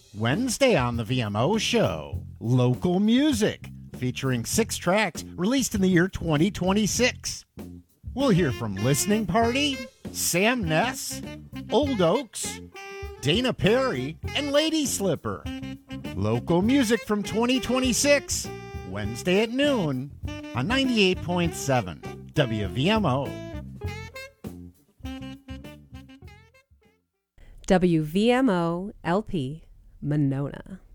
Wednesday on the VMO show, local music featuring 6 tracks released in the year 2026. We'll hear from Listening Party, Sam Ness, Old Oaks, Dana Perry, and Lady Slipper. Local music from 2026, Wednesday at noon on 98.7 WVMO. WVMO LP Monona.